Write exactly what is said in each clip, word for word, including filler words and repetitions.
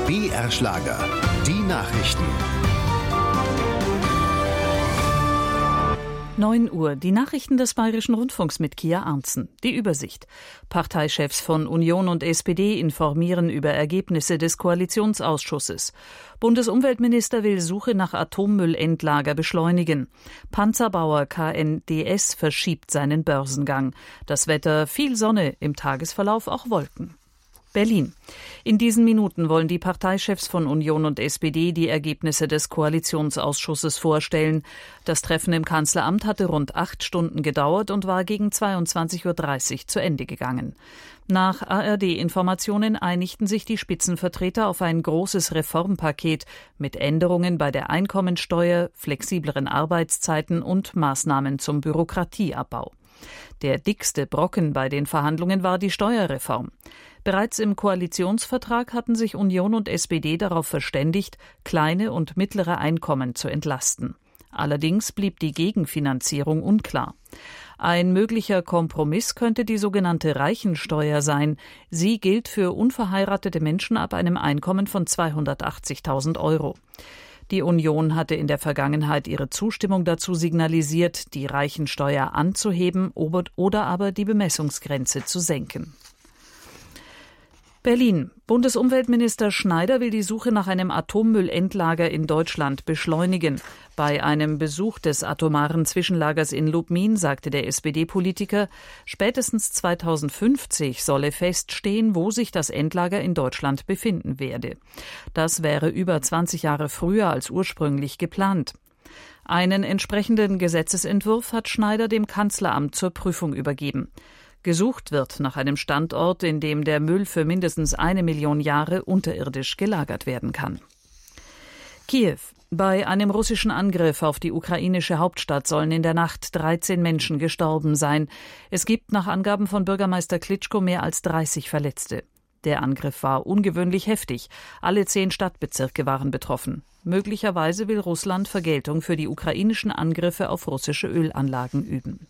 B R Schlager, die Nachrichten. neun Uhr, die Nachrichten des Bayerischen Rundfunks mit Kia Arntzen. Die Übersicht. Parteichefs von Union und S P D informieren über Ergebnisse des Koalitionsausschusses. Bundesumweltminister will Suche nach Atommüllendlager beschleunigen. Panzerbauer K N D S verschiebt seinen Börsengang. Das Wetter, viel Sonne, im Tagesverlauf auch Wolken. Berlin. In diesen Minuten wollen die Parteichefs von Union und S P D die Ergebnisse des Koalitionsausschusses vorstellen. Das Treffen im Kanzleramt hatte rund acht Stunden gedauert und war gegen zweiundzwanzig Uhr dreißig zu Ende gegangen. Nach A R D-Informationen einigten sich die Spitzenvertreter auf ein großes Reformpaket mit Änderungen bei der Einkommensteuer, flexibleren Arbeitszeiten und Maßnahmen zum Bürokratieabbau. Der dickste Brocken bei den Verhandlungen war die Steuerreform. Bereits im Koalitionsvertrag hatten sich Union und S P D darauf verständigt, kleine und mittlere Einkommen zu entlasten. Allerdings blieb die Gegenfinanzierung unklar. Ein möglicher Kompromiss könnte die sogenannte Reichensteuer sein. Sie gilt für unverheiratete Menschen ab einem Einkommen von zweihundertachtzigtausend Euro. Die Union hatte in der Vergangenheit ihre Zustimmung dazu signalisiert, die Reichensteuer anzuheben oder aber die Bemessungsgrenze zu senken. Berlin. Bundesumweltminister Schneider will die Suche nach einem Atommüllendlager in Deutschland beschleunigen. Bei einem Besuch des atomaren Zwischenlagers in Lubmin sagte der S P D-Politiker, spätestens zweitausendfünfzig solle feststehen, wo sich das Endlager in Deutschland befinden werde. Das wäre über zwanzig Jahre früher als ursprünglich geplant. Einen entsprechenden Gesetzesentwurf hat Schneider dem Kanzleramt zur Prüfung übergeben. Gesucht wird nach einem Standort, in dem der Müll für mindestens eine Million Jahre unterirdisch gelagert werden kann. Kiew. Bei einem russischen Angriff auf die ukrainische Hauptstadt sollen in der Nacht dreizehn Menschen gestorben sein. Es gibt nach Angaben von Bürgermeister Klitschko mehr als dreißig Verletzte. Der Angriff war ungewöhnlich heftig. Alle zehn Stadtbezirke waren betroffen. Möglicherweise will Russland Vergeltung für die ukrainischen Angriffe auf russische Ölanlagen üben.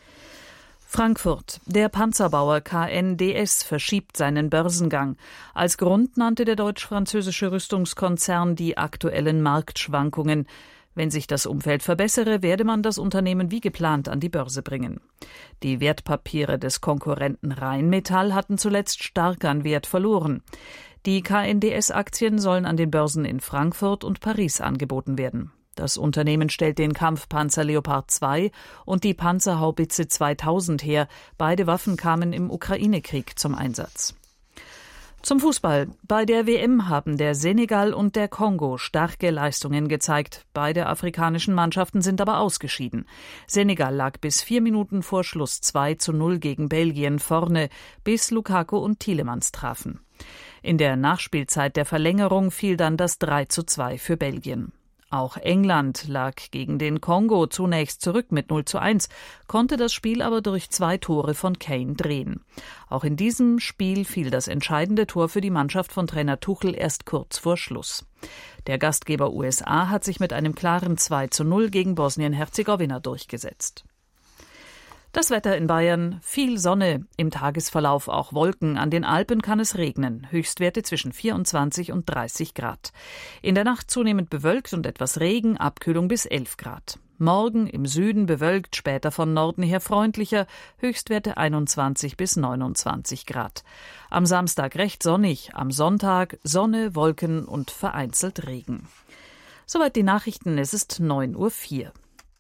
Frankfurt. Der Panzerbauer K N D S verschiebt seinen Börsengang. Als Grund nannte der deutsch-französische Rüstungskonzern die aktuellen Marktschwankungen. Wenn sich das Umfeld verbessere, werde man das Unternehmen wie geplant an die Börse bringen. Die Wertpapiere des Konkurrenten Rheinmetall hatten zuletzt stark an Wert verloren. Die K N D S-Aktien sollen an den Börsen in Frankfurt und Paris angeboten werden. Das Unternehmen stellt den Kampfpanzer Leopard zwei und die Panzerhaubitze zweitausend her. Beide Waffen kamen im Ukraine-Krieg zum Einsatz. Zum Fußball. Bei der W M haben der Senegal und der Kongo starke Leistungen gezeigt. Beide afrikanischen Mannschaften sind aber ausgeschieden. Senegal lag bis vier Minuten vor Schluss zwei zu null gegen Belgien vorne, bis Lukaku und Tielemans trafen. In der Nachspielzeit der Verlängerung fiel dann das drei zu zwei für Belgien. Auch England lag gegen den Kongo zunächst zurück mit null zu eins, konnte das Spiel aber durch zwei Tore von Kane drehen. Auch in diesem Spiel fiel das entscheidende Tor für die Mannschaft von Trainer Tuchel erst kurz vor Schluss. Der Gastgeber U S A hat sich mit einem klaren zwei zu null gegen Bosnien-Herzegowina durchgesetzt. Das Wetter in Bayern, viel Sonne, im Tagesverlauf auch Wolken, an den Alpen kann es regnen, Höchstwerte zwischen vierundzwanzig und dreißig Grad. In der Nacht zunehmend bewölkt und etwas Regen, Abkühlung bis elf Grad. Morgen im Süden bewölkt, später von Norden her freundlicher, Höchstwerte einundzwanzig bis neunundzwanzig Grad. Am Samstag recht sonnig, am Sonntag Sonne, Wolken und vereinzelt Regen. Soweit die Nachrichten, es ist neun Uhr vier.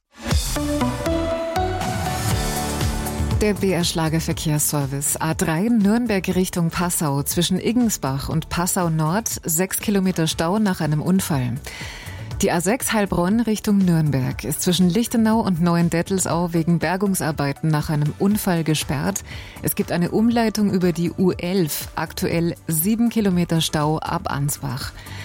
Der B R Schlager Verkehrsservice. A drei Nürnberg Richtung Passau. Zwischen Iggensbach und Passau Nord sechs Kilometer Stau nach einem Unfall. Die A sechs Heilbronn Richtung Nürnberg ist zwischen Lichtenau und Neuendettelsau wegen Bergungsarbeiten nach einem Unfall gesperrt. Es gibt eine Umleitung über die U elf. Aktuell sieben Kilometer Stau ab Ansbach.